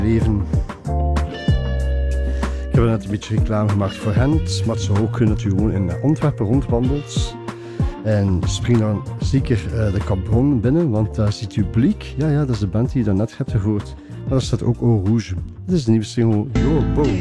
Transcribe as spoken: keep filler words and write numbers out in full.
Leven. Ik heb net een beetje reclame gemaakt voor Gent, maar het zou ook kunnen dat u gewoon in Antwerpen rondwandelt. En spring dan zeker uh, de Cabron binnen, want daar ziet u Bleek. Ja, ja, dat is de band die je daarnet hebt gehoord. Maar daar staat ook Eau Rouge. Dit is de nieuwe single Your Bow.